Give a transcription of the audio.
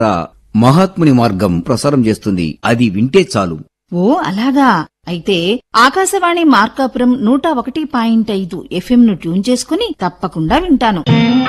మహాత్ముని మార్గం ప్రసారం చేస్తుంది. అది వింటే చాలు. ఓ అలాగా. అయితే ఆకాశవాణి మార్కాపురం 101.5 FM ను ట్యూన్ చేసుకుని తప్పకుండా వింటాను.